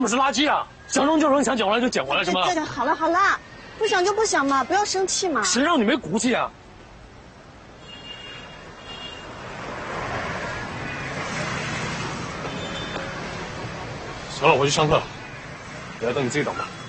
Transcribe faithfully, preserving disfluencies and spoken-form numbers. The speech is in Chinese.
不是垃圾啊！想扔就扔，想捡回来就捡回来，是吗？ 对对，好了好了，不想就不想嘛，不要生气嘛。 谁让你没骨气啊？行了，我去上课了，你来等你自己等吧。